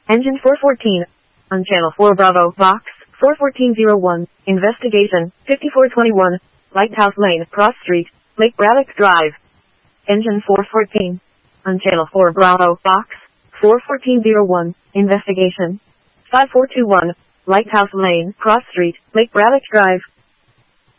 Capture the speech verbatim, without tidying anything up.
Engine four fourteen. On Channel four Bravo, Box, four fourteen oh one. Investigation, fifty-four twenty-one. Lighthouse Lane, Cross Street, Lake Braddock Drive. Engine four fourteen. On Channel four Bravo, Box, four fourteen oh one. Investigation. five four two one. Lighthouse Lane, Cross Street, Lake Braddock Drive.